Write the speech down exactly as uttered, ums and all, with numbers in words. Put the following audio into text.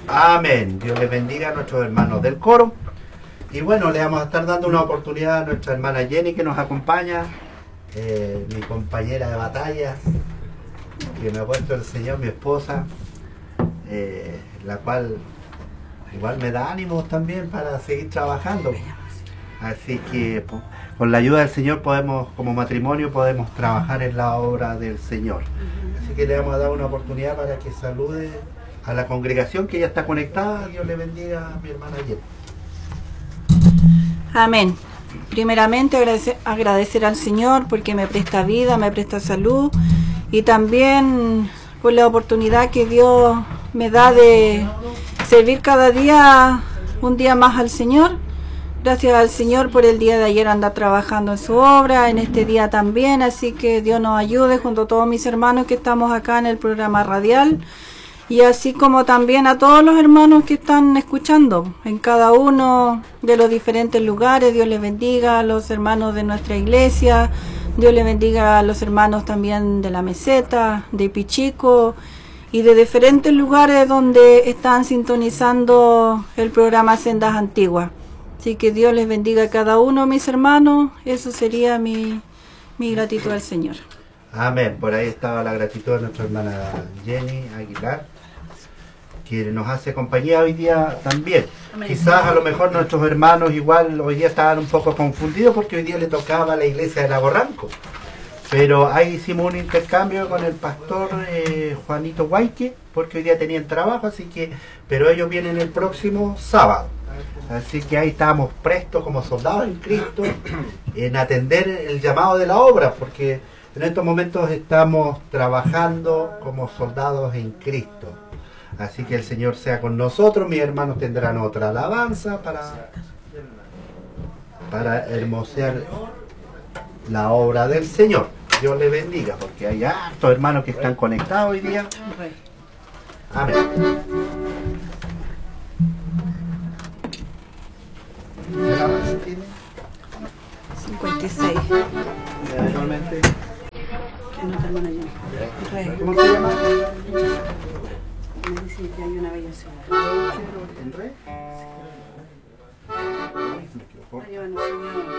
Amén. Dios les bendiga a nuestros hermanos del coro. Y bueno, le vamos a estar dando una oportunidad a nuestra hermana Jenny, que nos acompaña, eh, mi compañera de batalla, que me ha puesto el Señor, mi esposa, eh, la cual igual me da ánimos también para seguir trabajando. Así que po, con la ayuda del Señor podemos, como matrimonio, podemos trabajar en la obra del Señor. Así que le vamos a dar una oportunidad para que salude a la congregación que ya está conectada. Dios le bendiga a mi hermana Jenny. Amén. Primeramente agradecer, agradecer al Señor porque me presta vida, me presta salud y también por la oportunidad que Dios me da de servir cada día un día más al Señor. Gracias al Señor por el día de ayer andar trabajando en su obra, en este día también, así que Dios nos ayude junto a todos mis hermanos que estamos acá en el programa radial. Y así como también a todos los hermanos que están escuchando en cada uno de los diferentes lugares. Dios les bendiga a los hermanos de nuestra iglesia. Dios les bendiga a los hermanos también de la meseta, de Pichico y de diferentes lugares donde están sintonizando el programa Sendas Antiguas. Así que Dios les bendiga a cada uno, mis hermanos. Eso sería mi, mi gratitud al Señor. Amén. Por ahí estaba la gratitud de nuestra hermana Jenny Aguilar, que nos hace compañía hoy día también. Amén. Quizás a lo mejor nuestros hermanos igual hoy día estaban un poco confundidos porque hoy día le tocaba a la iglesia de Lago Ranco. Pero ahí hicimos un intercambio con el pastor eh, Juanito Guayque, porque hoy día tenían trabajo, así que, pero ellos vienen el próximo sábado. Así que ahí estamos prestos como soldados en Cristo en atender el llamado de la obra, porque en estos momentos estamos trabajando como soldados en Cristo. Así que el Señor sea con nosotros. Mis hermanos tendrán otra alabanza para, para hermosear la obra del Señor. Dios le bendiga, porque hay hartos hermanos que están conectados hoy día. Amén. ¿Qué alabanza tiene? cincuenta y seis. Normalmente. ¿Cómo se llama? Me dice que hay una bella ciudad. ¿En re? Hay una señora.